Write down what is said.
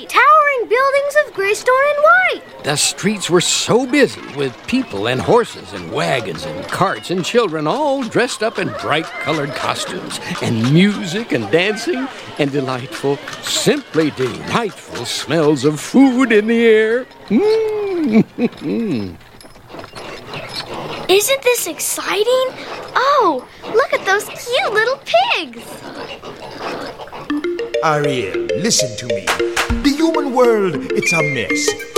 towering buildings of gray stone and white. The streets were so busy with people and horses and wagons and carts and children all dressed up in bright-colored costumes and music and dancing and delightful, simply delightful smells of food in the air. Isn't this exciting? Oh, look at those cute little pigs. Ariel, listen to me. The human world, it's a mess.